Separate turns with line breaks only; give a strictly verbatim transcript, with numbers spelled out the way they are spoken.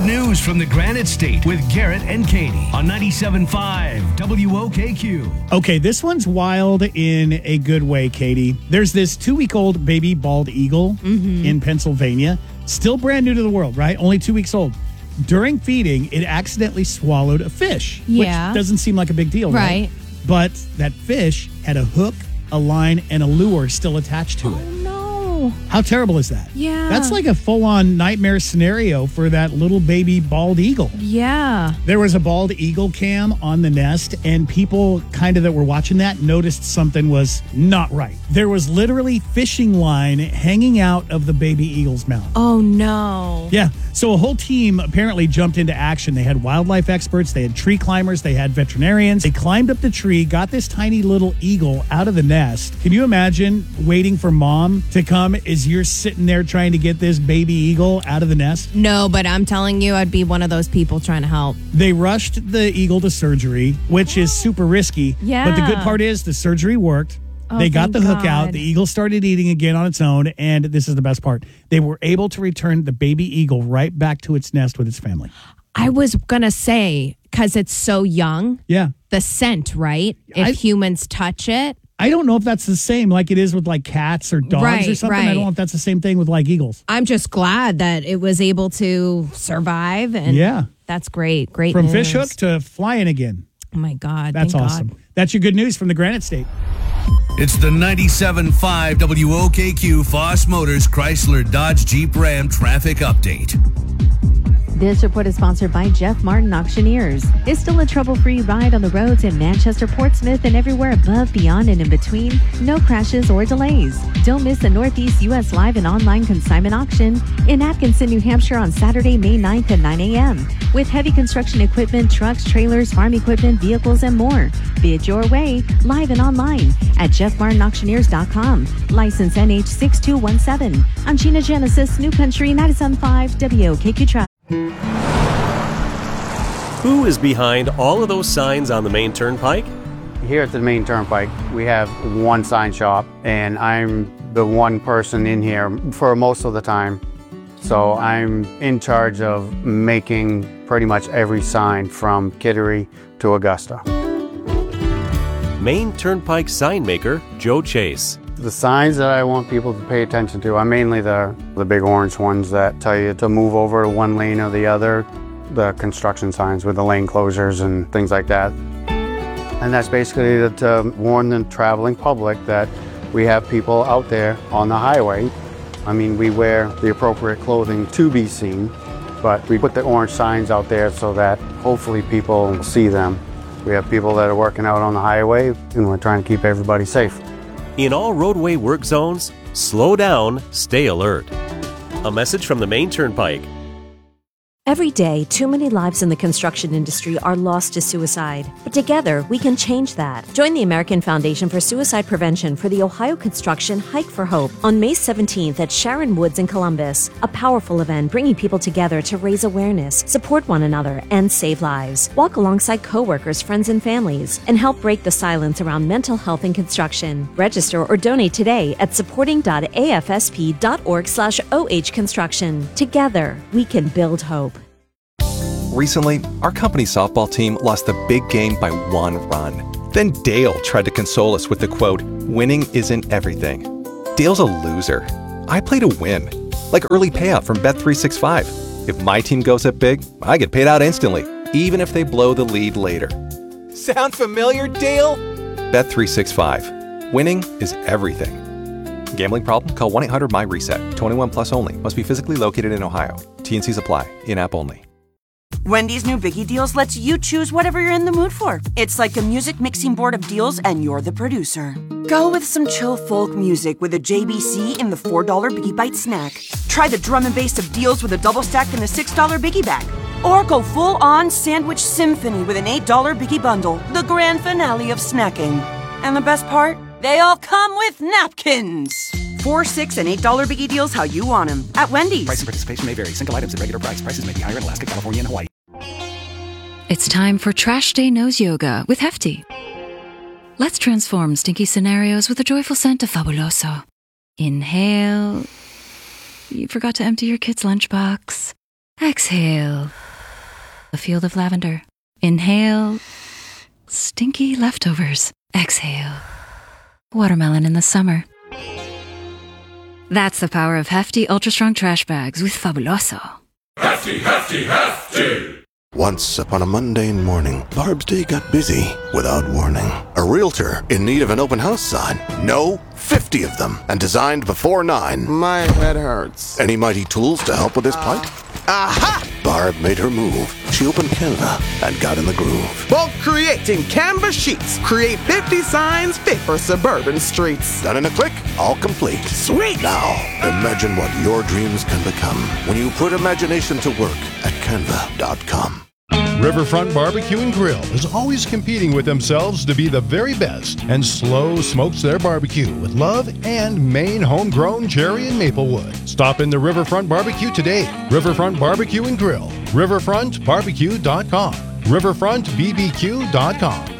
good news from the Granite State with Garrett and Katie on ninety-seven point five W O K Q.
Okay, this one's wild in a good way, Katie. There's this two-week-old baby bald eagle mm-hmm. in Pennsylvania. Still brand new to the world, right? Only two weeks old. During feeding, it accidentally swallowed a fish,
yeah.
which doesn't seem like a big deal, right?
Right.
But that fish had a hook, a line, and a lure still attached to
oh,
it.
no.
How terrible is that?
Yeah.
That's like a full-on nightmare scenario for that little baby bald eagle.
Yeah.
There was a bald eagle cam on the nest, and people kind of that were watching that noticed something was not right. There was literally fishing line hanging out of the baby eagle's mouth.
Oh, no.
Yeah. So a whole team apparently jumped into action. They had wildlife experts, they had tree climbers, they had veterinarians. They climbed up the tree, got this tiny little eagle out of the nest. Can you imagine waiting for mom to come as you're sitting there trying to get this baby eagle out of the nest?
No, but I'm telling you, I'd be one of those people trying to help.
They rushed the eagle to surgery, which is super risky.
Yeah.
But the good part is the surgery worked.
Oh,
they got the
thank
hook out.
God.
The eagle started eating again on its own. And this is the best part. They were able to return the baby eagle right back to its nest with its family.
I was going to say, because it's so young,
Yeah.
the scent, right? If
I-
humans touch it.
I don't know if that's the same like it is with like cats or dogs
Right,
or something. I
right.
don't know if that's the same thing with like eagles.
I'm just glad that it was able to survive. And
Yeah.
that's great. Great
From
news.
fish hook to flying again.
Oh, my God.
That's
thank
awesome.
God.
That's your good news from the Granite State.
It's the ninety-seven point five W O K Q Foss Motors Chrysler Dodge Jeep Ram traffic update.
This report is sponsored by Jeff Martin Auctioneers. It's still a trouble-free ride on the roads in Manchester, Portsmouth, and everywhere above, beyond, and in between. No crashes or delays. Don't miss the Northeast U S Live and Online Consignment Auction in Atkinson, New Hampshire on Saturday, May ninth at nine a.m. with heavy construction equipment, trucks, trailers, farm equipment, vehicles, and more. Bid your way, live and online at jeff martin auctioneers dot com. License N H six two one seven. I'm Gina Genesis, New Country ninety-seven point five W O K Q Traffic.
Who is behind all of those signs on the main turnpike?
Here at the main turnpike, we have one sign shop, and I'm the one person in here for most of the time. So I'm in charge of making pretty much every sign from Kittery to Augusta.
Main Turnpike sign maker Joe Chase.
The signs that I want people to pay attention to are mainly the, the big orange ones that tell you to move over to one lane or the other, the construction signs with the lane closures and things like that. And that's basically to warn the traveling public that we have people out there on the highway. I mean, we wear the appropriate clothing to be seen, but we put the orange signs out there so that hopefully people see them. We have people that are working out on the highway, and we're trying to keep everybody safe.
In all roadway work zones, slow down, stay alert. A message from the Main Turnpike.
Every day, too many lives in the construction industry are lost to suicide. But together, we can change that. Join the American Foundation for Suicide Prevention for the Ohio Construction Hike for Hope on May seventeenth at Sharon Woods in Columbus. A powerful event bringing people together to raise awareness, support one another, and save lives. Walk alongside coworkers, friends, and families, and help break the silence around mental health in construction. Register or donate today at supporting dot a f s p dot org slash o h construction. Together, we can build hope.
Recently, our company softball team lost the big game by one run. Then Dale tried to console us with the quote, "Winning isn't everything." Dale's a loser. I play to win. Like early payout from Bet three sixty-five. If my team goes up big, I get paid out instantly, even if they blow the lead later. Sound familiar, Dale? Bet three sixty-five. Winning is everything. Gambling problem? Call one eight hundred M Y reset. twenty-one plus only. Must be physically located in Ohio. T N Cs apply. In-app only.
Wendy's new Biggie Deals lets you choose whatever you're in the mood for. It's like a music mixing board of deals, and you're the producer. Go with some chill folk music with a J B C in the four dollar Biggie Bite snack. Try the drum and bass of deals with a double stack in the six dollar Biggie Bag. Or go full-on sandwich symphony with an eight dollar Biggie Bundle, the grand finale of snacking. And the best part? They all come with napkins. Four, six, and eight dollar Biggie Deals how you want them at Wendy's.
Price and participation may vary. Single items at regular price. Prices may be higher in Alaska, California, and Hawaii.
It's time for Trash Day Nose Yoga with Hefty. Let's transform stinky scenarios with a joyful scent of Fabuloso. Inhale. You forgot to empty your kid's lunchbox. Exhale. A field of lavender. Inhale. Stinky leftovers. Exhale. Watermelon in the summer. That's the power of Hefty Ultra Strong Trash Bags with Fabuloso.
Hefty, hefty, hefty!
Once upon a mundane morning, Barb's day got busy without warning. A realtor in need of an open house sign. No, fifty of them, and designed before nine.
My head hurts.
Any mighty tools to help with this plight?
Aha!
Barb made her move. She opened Canva and got in the groove.
Bulk creating Canva sheets. Create fifty signs fit for suburban streets.
Done in a click, all complete.
Sweet!
Now, imagine what your dreams can become when you put imagination to work at canva dot com.
Riverfront Barbecue and Grill is always competing with themselves to be the very best, and Slow smokes their barbecue with love and Maine homegrown cherry and maple wood. Stop in the Riverfront Barbecue today. Riverfront Barbecue and Grill. riverfront barbecue dot com. riverfront b b q dot com.